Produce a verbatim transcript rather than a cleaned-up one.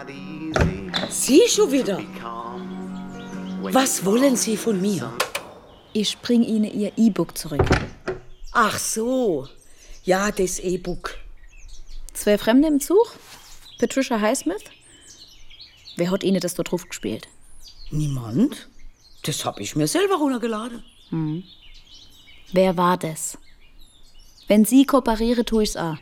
Sie schon wieder? Was wollen Sie von mir? Ich bring Ihnen Ihr E-Book zurück. Ach so. Ja, das E-Book. Zwei Fremde im Zug? Patricia Highsmith? Wer hat Ihnen das da drauf gespielt? Niemand. Das hab ich mir selber runtergeladen. Hm. Wer war das? Wenn Sie kooperieren, tue ich's auch.